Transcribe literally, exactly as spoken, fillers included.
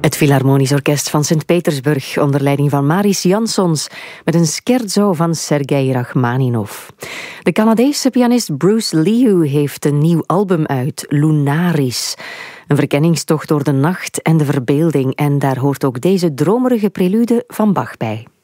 Het Philharmonisch Orkest van Sint-Petersburg onder leiding van Maris Jansons met een scherzo van Sergei Rachmaninov. De Canadese pianist Bruce Liu heeft een nieuw album uit, Lunaris. Een verkenningstocht door de nacht en de verbeelding, en daar hoort ook deze dromerige prelude van Bach bij.